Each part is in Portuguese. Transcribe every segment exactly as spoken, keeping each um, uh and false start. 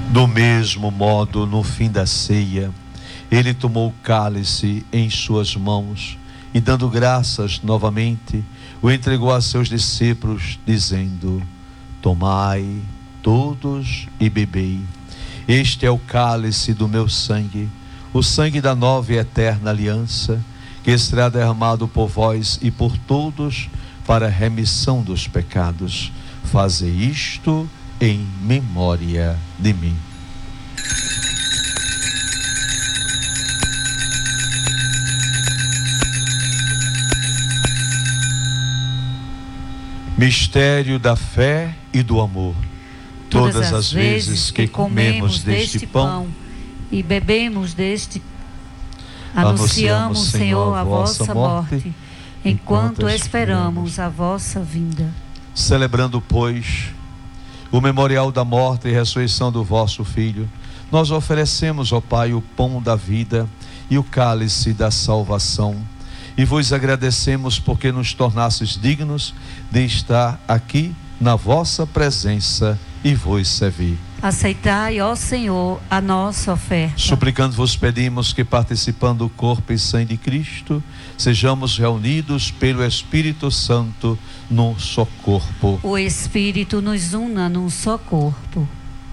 Do mesmo modo, no fim da ceia, ele tomou o cálice em suas mãos e, dando graças novamente, o entregou a seus discípulos, dizendo: tomai todos e bebei. Este é o cálice do meu sangue, o sangue da nova e eterna aliança, que será derramado por vós e por todos para a remissão dos pecados. Fazei isto em memória de mim. Mistério da fé e do amor. Todas, Todas as vezes que comemos deste pão e bebemos deste, anunciamos, Senhor, a vossa morte, enquanto esperamos a vossa vinda. Celebrando, pois, o memorial da morte e ressurreição do vosso Filho, nós oferecemos, ó Pai, o pão da vida e o cálice da salvação. E vos agradecemos porque nos tornastes dignos de estar aqui na vossa presença e vos servir. Aceitai, ó Senhor, a nossa oferta. Suplicando-vos pedimos que, participando do corpo e sangue de Cristo, sejamos reunidos pelo Espírito Santo num só corpo. O Espírito nos una num só corpo.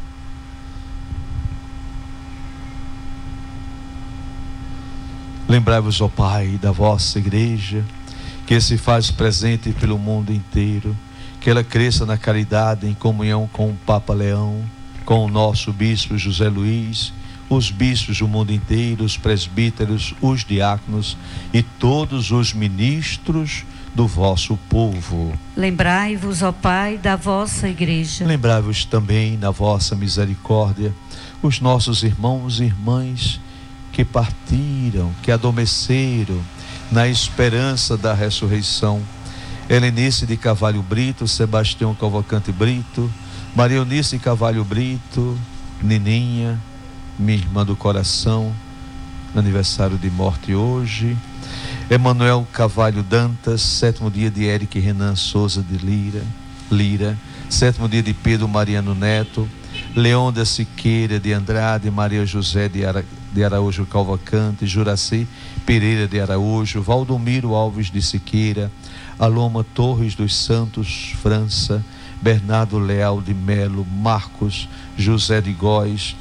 Lembrai-vos, ó Pai, da vossa igreja, que se faz presente pelo mundo inteiro, que ela cresça na caridade, em comunhão com o Papa Leão, com o nosso bispo José Luiz, os bispos do mundo inteiro, os presbíteros, os diáconos e todos os ministros do vosso povo. Lembrai-vos, ó Pai, da vossa igreja. Lembrai-vos também, na vossa misericórdia, os nossos irmãos e irmãs que partiram, que adormeceram na esperança da ressurreição. Helenice de Carvalho Brito, Sebastião Cavalcante Brito, Maria Eunice de Carvalho Brito, Nininha, minha irmã do coração, aniversário de morte hoje. Emanuel Carvalho Dantas, sétimo dia de Eric Renan Souza de Lira, Lira, sétimo dia de Pedro Mariano Neto, Leonda Siqueira de Andrade, Maria José de, Ara, de Araújo Cavalcante, Juraci Pereira de Araújo, Valdomiro Alves de Siqueira, Aloma Torres dos Santos, França, Bernardo Leal de Melo, Marcos José de Góes,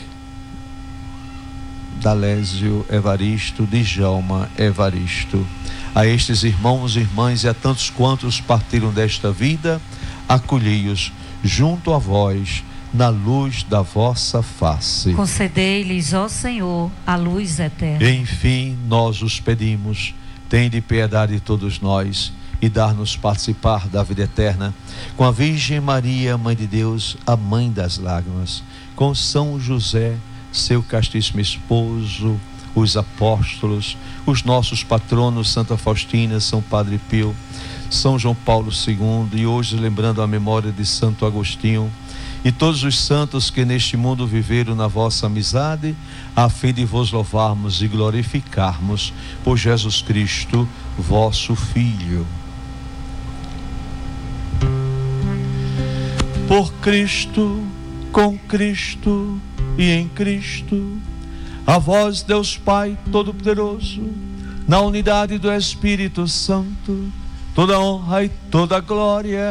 Dalésio Evaristo, Djalma Evaristo. A estes irmãos e irmãs e a tantos quantos partiram desta vida, acolhei-os junto a vós, na luz da vossa face. Concedei-lhes, ó Senhor, a luz eterna. Enfim, nós os pedimos, tende piedade de todos nós e dar-nos participar da vida eterna, com a Virgem Maria, Mãe de Deus, a Mãe das Lágrimas, com São José, seu castíssimo esposo, os apóstolos, os nossos patronos, Santa Faustina, São Padre Pio, São João Paulo segundo, e hoje lembrando a memória de Santo Agostinho, e todos os santos que neste mundo viveram na vossa amizade, a fim de vos louvarmos e glorificarmos por Jesus Cristo, vosso Filho. Por Cristo, com Cristo e em Cristo, a vós, Deus Pai Todo-Poderoso, na unidade do Espírito Santo, toda honra e toda glória